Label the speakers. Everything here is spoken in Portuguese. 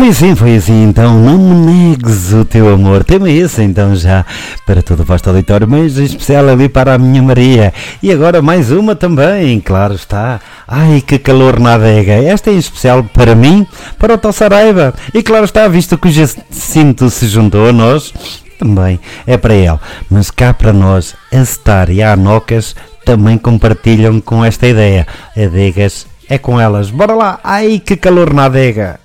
Speaker 1: Foi assim, então não me negues o teu amor. Tema esse então já para todo o vasto auditório, mas em especial ali para a minha Maria. E agora mais uma também, claro está. Ai, que calor na adega. Esta é em especial para mim, para o Tó Saraiva. E claro está, visto que o Jacinto se juntou a nós, também é para ele. Mas cá para nós, a Star e a Anocas também compartilham com esta ideia. Adegas é com elas. Bora lá. Ai, que calor na adega.